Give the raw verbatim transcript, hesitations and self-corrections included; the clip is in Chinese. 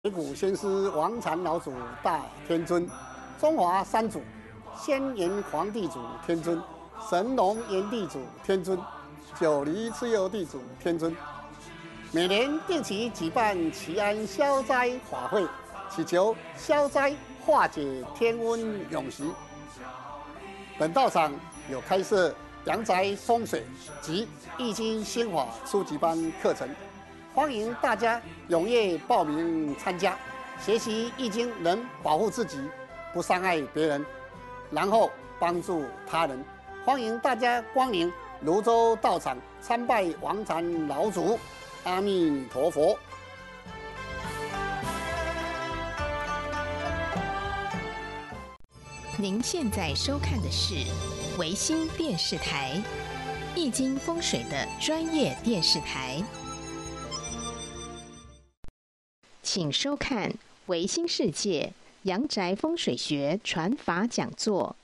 北谷先师王禅老祖大天尊，中华三祖先炎皇帝祖天尊，神农炎帝祖天尊，九黎蚩尤地祖天尊。每年定期举办祈安消灾法会，祈求消灾化解天温永续。本道场有开设阳宅风水及易经心法初级班课程，欢迎大家踊跃报名参加。学习易经能保护自己，不伤害别人，然后帮助他人。欢迎大家光临泸州道场参拜王禅老祖。阿弥陀佛。 您现在收看的是维新电视台，易经风水的专业电视台。请收看维新世界阳宅风水学传法讲座。